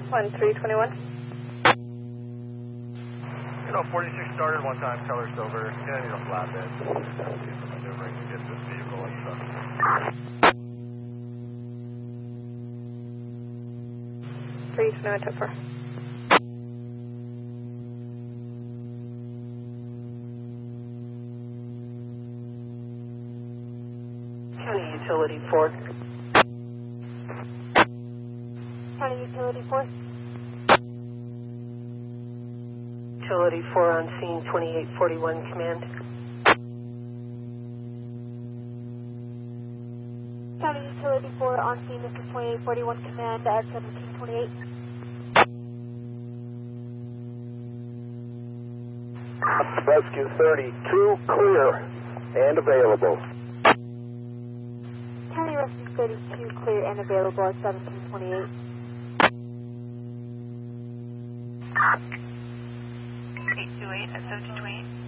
1321. 46 started one time, color silver. Yeah, need a flatbed. Maneuvering to get this vehicle and stuff. 321 to 4. County Utility 4. County Utility 4. Utility 4 on scene, 2841 command. County Utility 4 on scene, this is 2841 command at 1728. Rescue 32, clear and available. County Rescue 32, clear and available at 1728. 828 at 1728.